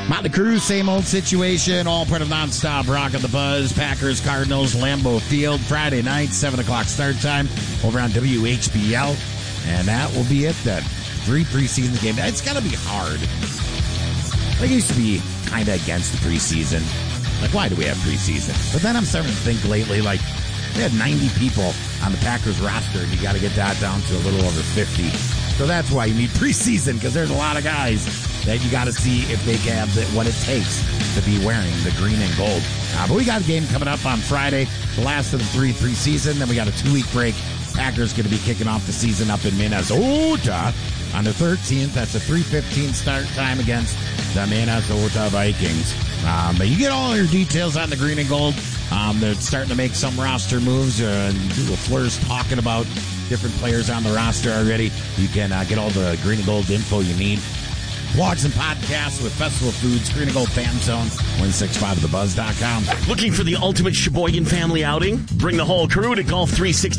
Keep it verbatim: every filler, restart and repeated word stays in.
Motley Crue, same old situation, all part of Nonstop Rock of the Buzz. Packers, Cardinals, Lambeau Field, Friday night, seven o'clock start time over on W H B L. And that will be it then. Three preseason games. It's going to be hard. I used to be kind of against the preseason. Like, why do we have preseason? But then I'm starting to think lately, like, we had ninety people on the Packers roster, and you got to get that down to a little over fifty. So that's why you need preseason, because there's a lot of guys that you got to see if they can have the, what it takes to be wearing the green and gold. Uh, but we got a game coming up on Friday, the last of the three preseason. Then we got a two-week break. Packers going to be kicking off the season up in Minnesota on the thirteenth. That's a three fifteen start time against the Minnesota Vikings. Um, but you get all your details on the green and gold. Um, they're starting to make some roster moves. Uh, LaFleur's talking about different players on the roster already. You can uh, get all the green and gold info you need. Blogs and podcasts with Festival Foods, Green and Gold Fan Zone, one sixty-five the buzz dot com. Looking for the ultimate Sheboygan family outing? Bring the whole crew to Golf three sixty